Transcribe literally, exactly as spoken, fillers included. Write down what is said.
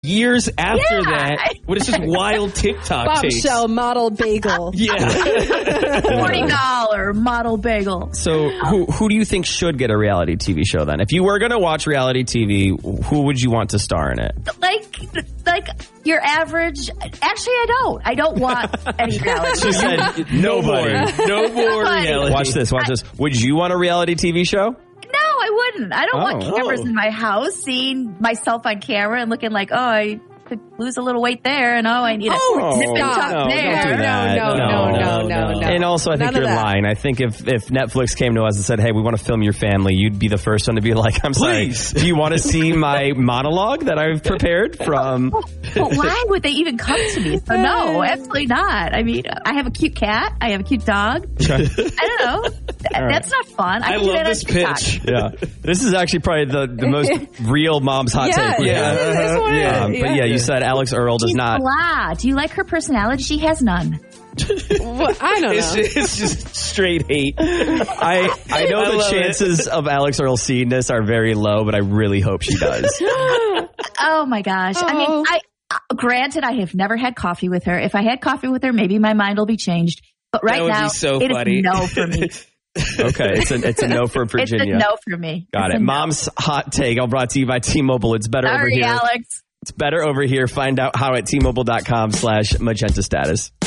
years after Yeah. that, what is just wild TikTok takes. Bombshell model bagel. Yeah. forty dollar model bagel. So who who do you think should get a reality T V show then? If you were going to watch reality T V, who would you want to star in it? Like, like your average. Actually, I don't. I don't want any reality. She said nobody. No more Nobody. reality. Watch this, watch this. Would you want a reality T V show? No, I wouldn't. I don't want Oh. cameras Oh. in my house, seeing myself on camera and looking like, oh, I could lose a little weight there, and oh, I need a Oh, zip and tuck no, there. don't do that. No, no, no, no, no. And also, I think None of you're that. lying. I think if, if Netflix came to us and said, hey, we want to film your family, you'd be the first one to be like, I'm Please. sorry, do you want to see my monologue that I've prepared from... But why would they even come to me? So no, absolutely not. I mean, I have a cute cat. I have a cute dog. I don't know. Th- right. That's not fun. I, I can do love that on this TikTok. pitch. Yeah. This is actually probably the, the most real mom's hot Yeah, take. we yeah. have. this is what it Um, is. but yeah, you said Alex Earl does She's not... blah. Do you like her personality? She has none. Well, I don't It's, know. it's just straight hate. I, I know I the love chances of Alex Earl seeing this are very low, but I really hope she does. Oh my gosh. I Oh. mean, I uh, granted I have never had coffee with her. If I had coffee with her, maybe my mind will be changed. But right That would be now, so it funny. is no for me. Okay, it's a, it's a no for Virginia. It's a no for me. Got It's it. a no. Mom's hot take, all brought to you by T-Mobile. It's better over Sorry, here. Alex. It's better over here. Find out how at T-Mobile.com slash magenta status.